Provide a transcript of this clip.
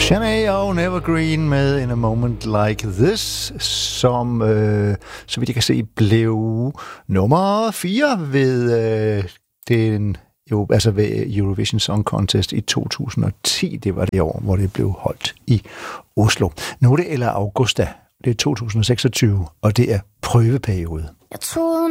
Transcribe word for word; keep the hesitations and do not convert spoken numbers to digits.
Shanae og Nevergreen med In a Moment Like This, som, øh, så vidt jeg kan se, blev nummer fire ved øh, den, jo, altså ved Eurovision Song Contest i to tusind og ti. Det var det år, hvor det blev holdt i Oslo. Nu er det Eller Augusta. Det er to tusind og seksogtyve, og det er prøveperiode. Jeg troede